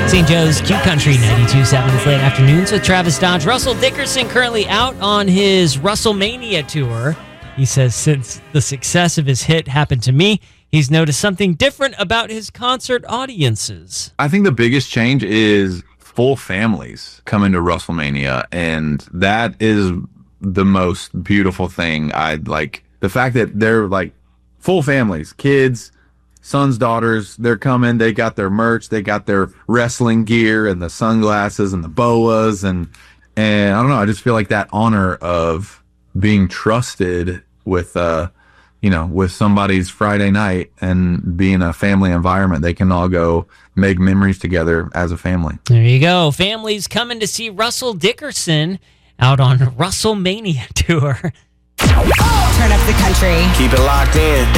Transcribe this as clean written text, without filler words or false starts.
St. Joe's Q Country 92.7. It's late afternoons with Travis Dodge. Russell Dickerson currently out on his WrestleMania tour. He says since the success of his hit Happened to Me, he's noticed something different about his concert audiences. I think the biggest change is full families coming to WrestleMania, and that is the most beautiful thing. I like the fact that they're like full families, kids, sons, daughters, they're coming, they got their merch, they got their wrestling gear and the sunglasses and the boas, and I don't know, I just feel like that honor of being trusted with with somebody's Friday night and being a family environment, they can all go make memories together as a family. There you go. Families coming to see Russell Dickerson out on WrestleMania tour. Turn up the country. Keep it locked in.